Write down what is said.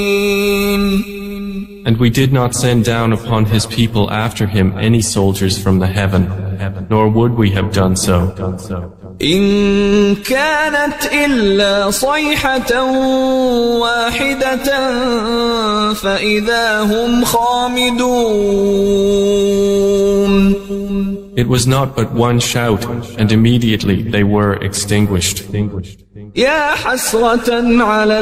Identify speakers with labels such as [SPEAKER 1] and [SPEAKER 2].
[SPEAKER 1] And we did not send down upon his people after him any soldiers from the heaven, nor would we have done so.
[SPEAKER 2] إن كانت إلا صيحة واحدة فإذا هم خامدون.
[SPEAKER 1] It was not but one shout, and immediately they were extinguished.
[SPEAKER 2] يا حسرة على